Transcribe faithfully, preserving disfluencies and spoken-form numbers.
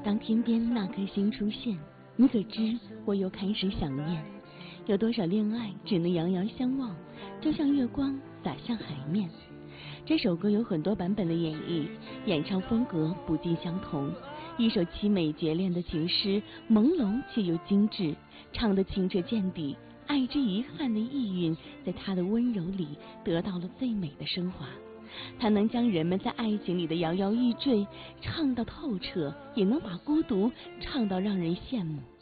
当天边那颗星出现，你可知我又开始想念？有多少恋爱只能遥遥相望，就像月光洒向海面。这首歌有很多版本的演绎，演唱风格不尽相同。一首凄美绝恋的情诗，朦胧却又精致，唱得清澈见底，爱之遗憾的意蕴在他的温柔里得到了最美的升华。他能将人们在爱情里的摇摇欲坠唱到透彻，也能把孤独唱到让人羡慕。